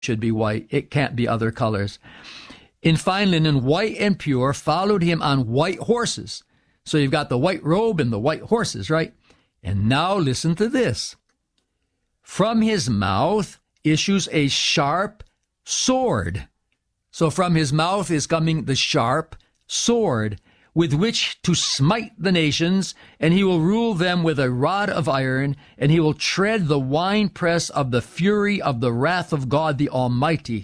should be white. It can't be other colors. In fine linen, white and pure, followed him on white horses. So you've got the white robe and the white horses, right? And now listen to this. From his mouth issues a sharp sword. So from his mouth is coming the sharp sword, with which to smite the nations, and he will rule them with a rod of iron, and he will tread the winepress of the fury of the wrath of God the Almighty.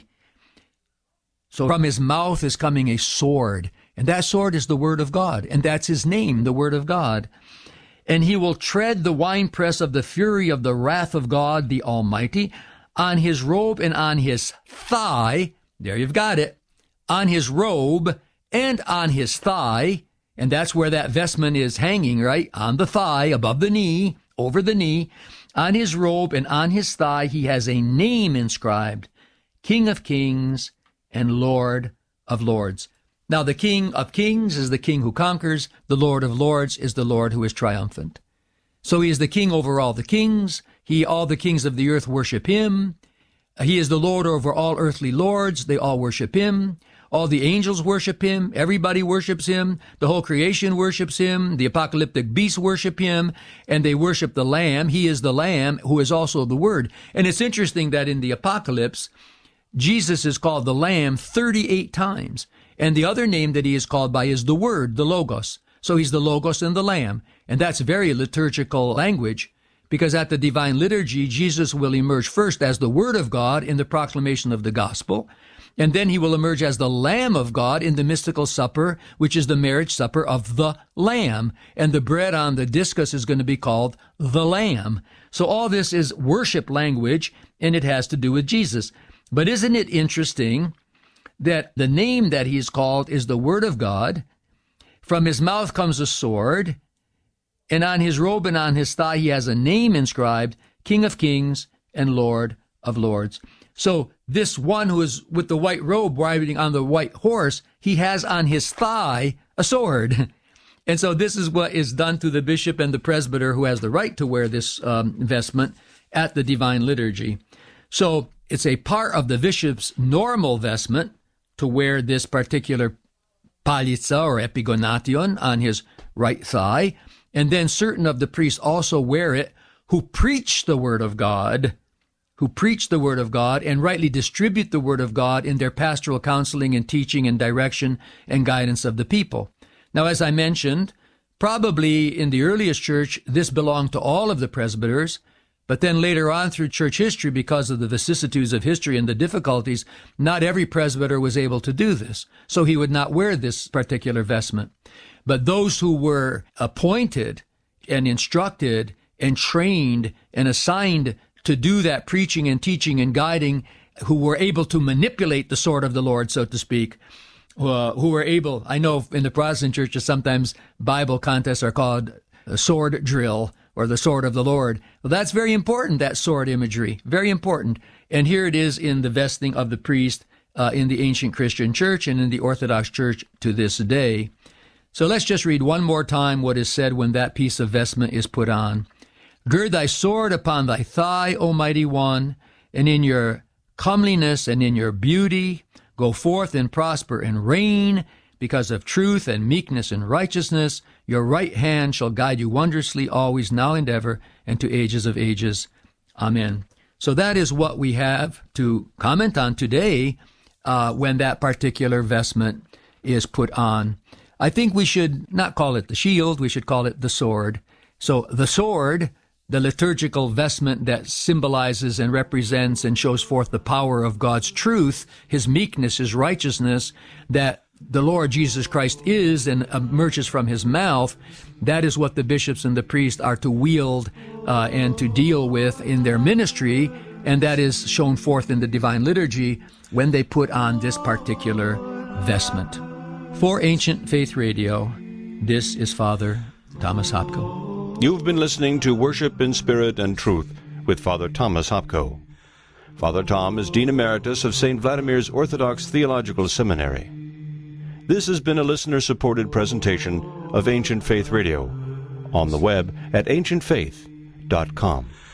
So from his mouth is coming a sword, and that sword is the Word of God, and that's his name, the Word of God. And he will tread the winepress of the fury of the wrath of God the Almighty. On his robe and on his thigh, there you've got it, on his robe and on his thigh, and that's where that vestment is hanging, right? On the thigh, above the knee, over the knee. On his robe and on his thigh, he has a name inscribed, King of Kings and Lord of Lords. Now, the King of Kings is the King who conquers. The Lord of Lords is the Lord who is triumphant. So he is the King over all the kings. All the kings of the earth worship him. He is the Lord over all earthly lords. They all worship him. All the angels worship him. Everybody worships him. The whole creation worships him. The apocalyptic beasts worship him. And they worship the Lamb. He is the Lamb who is also the Word. And it's interesting that in the Apocalypse, Jesus is called the Lamb 38 times. And the other name that he is called by is the Word, the Logos. So he's the Logos and the Lamb. And that's very liturgical language, because at the divine liturgy, Jesus will emerge first as the Word of God in the proclamation of the gospel. And then he will emerge as the Lamb of God in the mystical supper, which is the marriage supper of the Lamb. And the bread on the discus is going to be called the Lamb. So all this is worship language, and it has to do with Jesus. But isn't it interesting that the name that he is called is the Word of God? From his mouth comes a sword, and on his robe and on his thigh he has a name inscribed, King of Kings and Lord of Lords. So this one who is with the white robe riding on the white horse, he has on his thigh a sword. And so this is what is done to the bishop and the presbyter who has the right to wear this vestment at the divine liturgy. So it's a part of the bishop's normal vestment to wear this particular palitza or epigonation on his right thigh. And then certain of the priests also wear it who preach the Word of God, and rightly distribute the Word of God in their pastoral counseling and teaching and direction and guidance of the people. Now, as I mentioned, probably in the earliest church, this belonged to all of the presbyters, but then later on through church history, because of the vicissitudes of history and the difficulties, not every presbyter was able to do this. So he would not wear this particular vestment. But those who were appointed and instructed and trained and assigned to do that preaching and teaching and guiding, who were able to manipulate the sword of the Lord, so to speak, who were able, I know in the Protestant churches sometimes Bible contests are called a sword drill, or the sword of the Lord. Well, that's very important, that sword imagery, very important. And here it is in the vesting of the priest in the ancient Christian church and in the Orthodox church to this day. So let's just read one more time what is said when that piece of vestment is put on. Gird thy sword upon thy thigh, O mighty one, and in your comeliness and in your beauty go forth and prosper and reign, because of truth and meekness and righteousness. Your right hand shall guide you wondrously, always, now and ever, and to ages of ages. Amen. So that is what we have to comment on today when that particular vestment is put on. I think we should not call it the shield, we should call it the sword. So the sword, the liturgical vestment that symbolizes and represents and shows forth the power of God's truth, his meekness, his righteousness, that the Lord Jesus Christ is and emerges from his mouth, that is what the bishops and the priests are to wield and to deal with in their ministry, and that is shown forth in the divine liturgy when they put on this particular vestment. For Ancient Faith Radio, this is Father Thomas Hopko. You've been listening to Worship in Spirit and Truth with Father Thomas Hopko. Father Tom is Dean Emeritus of St. Vladimir's Orthodox Theological Seminary. This has been a listener-supported presentation of Ancient Faith Radio on the web at ancientfaith.com.